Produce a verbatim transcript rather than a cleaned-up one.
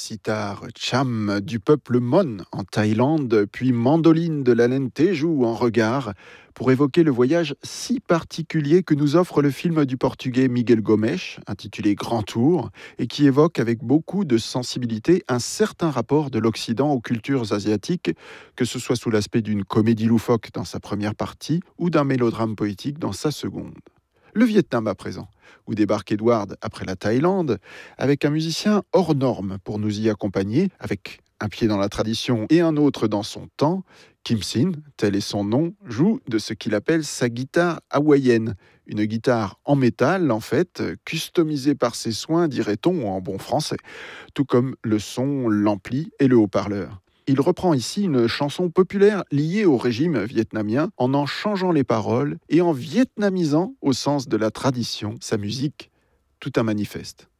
Sitar Cham du peuple Mon en Thaïlande, puis Mandoline de la laine Teju en regard, pour évoquer le voyage si particulier que nous offre le film du portugais Miguel Gomes, intitulé Grand Tour, et qui évoque avec beaucoup de sensibilité un certain rapport de l'Occident aux cultures asiatiques, que ce soit sous l'aspect d'une comédie loufoque dans sa première partie ou d'un mélodrame poétique dans sa seconde. Le Vietnam à présent, où débarque Edward après la Thaïlande, avec un musicien hors norme pour nous y accompagner, avec un pied dans la tradition et un autre dans son temps. Kim Sin, tel est son nom, joue de ce qu'il appelle sa guitare hawaïenne, une guitare en métal en fait, customisée par ses soins, dirait-on en bon français, tout comme le son, l'ampli et le haut-parleur. Il reprend ici une chanson populaire liée au régime vietnamien en en changeant les paroles et en vietnamisant, au sens de la tradition, sa musique, tout un manifeste.